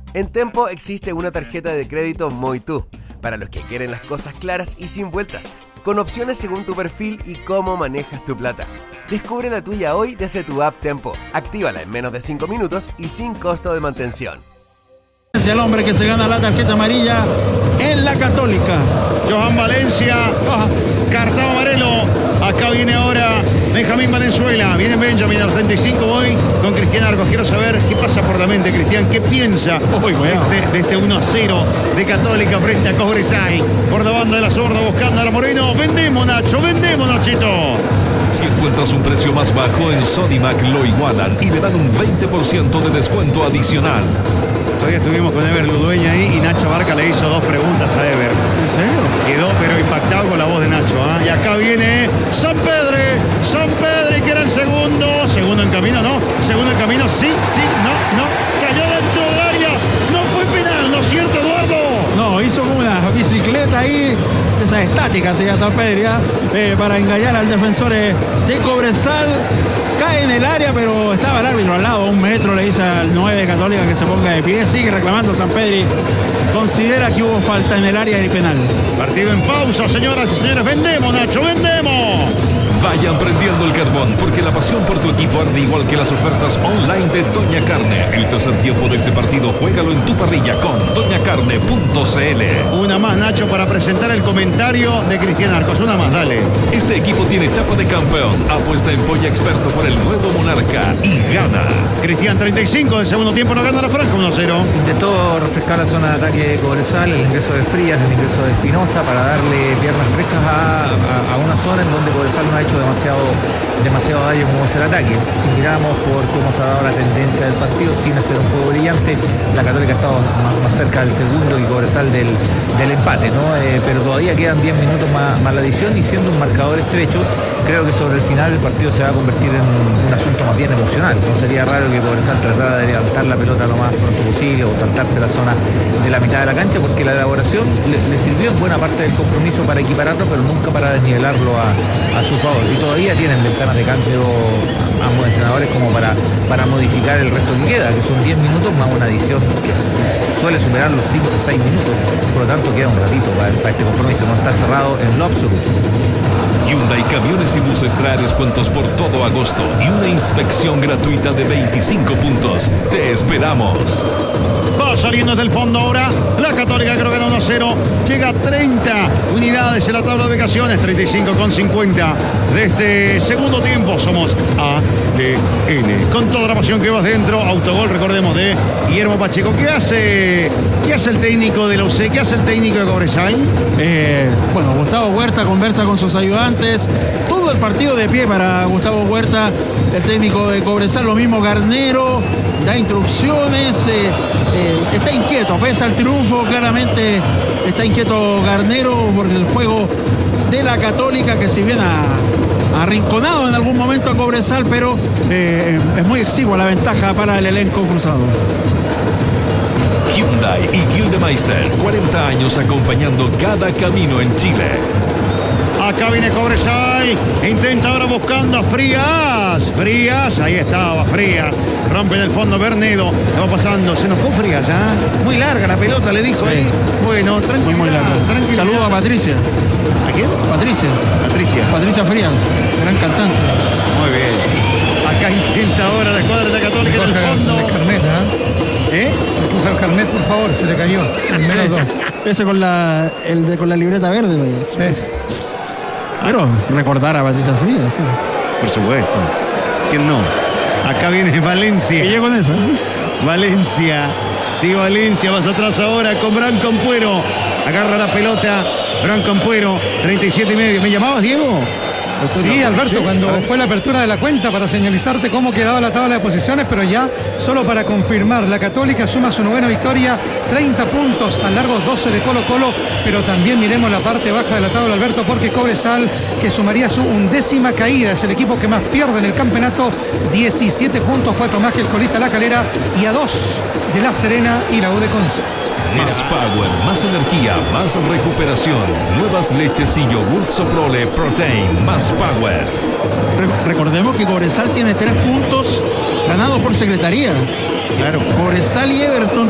En Tempo existe una tarjeta de crédito Muy Tú, para los que quieren las cosas claras y sin vueltas, con opciones según tu perfil y cómo manejas tu plata. Descubre la tuya hoy desde tu app Tempo. Actívala en menos de 5 minutos y sin costo de mantención. Es el hombre que se gana la tarjeta amarilla en la Católica. Johan Valencia, cartón amarelo. Acá viene ahora Benjamín Valenzuela. Viene Benjamin a los 35. Voy con Cristian Arcos. Quiero saber qué pasa por la mente, Cristian. ¿Qué piensa de este 1-0 de Católica frente a Cobresal? Por la banda de la Sorda buscando a la Moreno. Vendemos, Nacho. Vendemos, Nachito. Si encuentras un precio más bajo en Sodimac, lo igualan y le dan un 20% de descuento adicional. Hoy estuvimos con Ever Ludueña ahí y Nacho Barca le hizo 2 preguntas a Ever. ¿En serio? Quedó pero impactado con la voz de Nacho. Y acá viene Sampedri, que era el segundo. Segundo en camino, ¿no? Segundo en camino, sí, no. Cayó dentro del área. No fue penal, ¿no es cierto, Eduardo? No, hizo como una bicicleta ahí, esa estática, se llama Sampedri, para engañar al defensor de Cobresal. Cae en el área, pero estaba el árbitro al lado, 1 metro, le dice al 9 Católica que se ponga de pie. Sigue reclamando Sampedri. Considera que hubo falta en el área y penal. Partido en pausa, señoras y señores. Vendemos, Nacho, vendemos. Vayan prendiendo el carbón, porque la pasión por tu equipo arde igual que las ofertas online de Doña Carne. El tercer tiempo de este partido, juégalo en tu parrilla con doñacarne.cl. Una más, Nacho, para presentar el comentario de Cristian Arcos. Una más, dale. Este equipo tiene chapa de campeón. Apuesta en Polla Experto por el nuevo Monarca y gana. Cristian, 35 del segundo tiempo, no gana la franja, 1-0. Intentó refrescar la zona de ataque de Cobresal, el ingreso de Frías, el ingreso de Espinosa, para darle piernas frescas a una zona en donde Cobresal no ha hecho demasiado daño como es el ataque. Si miramos por cómo se ha dado la tendencia del partido, sin hacer un juego brillante, la Católica ha estado más cerca del segundo y Cobresal del empate, ¿no? Pero todavía quedan 10 minutos más la adición, y siendo un marcador estrecho, creo que sobre el final el partido se va a convertir en un asunto más bien emocional. No sería raro que Cobresal tratara de levantar la pelota lo más pronto posible o saltarse la zona de la mitad de la cancha, porque la elaboración le sirvió en buena parte del compromiso para equipararlo, pero nunca para desnivelarlo a su favor. Y todavía tienen ventanas de cambio ambos entrenadores como para modificar el resto que queda, que son 10 minutos más una adición que suele superar los 5 o 6 minutos. Por lo tanto, queda un ratito para este compromiso. No está cerrado en lo absoluto. Hyundai Camiones y Buses trae descuentos por todo agosto y una inspección gratuita de 25 puntos. ¡Te esperamos! Va saliendo desde el fondo ahora. La Católica creo que da 1-0. Llega a 30 unidades en la tabla de ubicaciones. 35,50 de este segundo tiempo. Somos ADN. Con toda la pasión que va dentro. Autogol, recordemos, de Guillermo Pacheco. ¿Qué hace el técnico de la UC? ¿Qué hace el técnico de Cobresal? Bueno, Gustavo Huerta conversa con sus ayudantes. Todo el partido de pie para Gustavo Huerta, el técnico de Cobresal. Lo mismo Garnero, da instrucciones. Está inquieto, pese al triunfo, claramente está inquieto Garnero por el juego de la Católica, que si bien ha arrinconado en algún momento a Cobresal, pero es muy exigua la ventaja para el elenco cruzado. Hyundai y Gildemeister, 40 años acompañando cada camino en Chile. Acá viene Cobresal, intenta ahora buscando a Frías, ahí estaba Frías, rompe en el fondo Bernedo, le va pasando, se enojó Frías, muy larga la pelota, le dijo ahí. Bueno, tranquilo. Muy larga. Saludo a Patricia. ¿A quién? Patricia Frías, gran cantante. Muy bien. Acá intenta ahora la escuadra de la Católica en el fondo. El carnet, Recoja el carnet, por favor, se le cayó. Ese con la libreta verde, ¿no? Sí. Pero recordar a Patricia Frías. Por supuesto. ¿Quién no? Acá viene Valencia. ¿Qué con esa? Valencia. Sí, Valencia, vas atrás ahora con Branco Ampuero. Agarra la pelota. Branco Ampuero, 37,5. ¿Me llamabas, Diego? Sí, Alberto, cuando fue la apertura de la cuenta para señalizarte cómo quedaba la tabla de posiciones, pero ya solo para confirmar, la Católica suma su 9ª victoria, 30 puntos al largo 12 de Colo-Colo, pero también miremos la parte baja de la tabla, Alberto, porque Cobresal, que sumaría su 11ª caída, es el equipo que más pierde en el campeonato, 17 puntos, 4 más que el colista La Calera y a 2 de La Serena y la U de Conce. Más power, más energía, más recuperación. Nuevas leches y yogur Soprole Protein, más power. Recordemos que Cobresal tiene 3 puntos ganados por secretaría. Claro. Cobresal y Everton